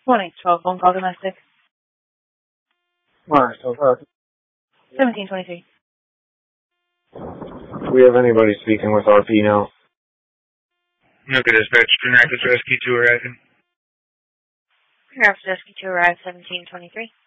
Morning, 12 phone call domestic. Alright, so 1723. do we have anybody speaking with RP now? Nooka Dispatch, Rapid Rescue 2 arriving. Rapid Rescue 2 arrived 1723.